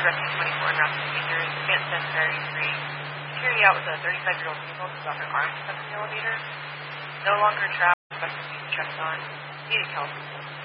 Rescue 24 and Rapid Procedures, advanced necessary 3. Security out with a 35-year-old female who's got her arms stuck in the elevator. No longer trapped, but confused, checked on. Needed help.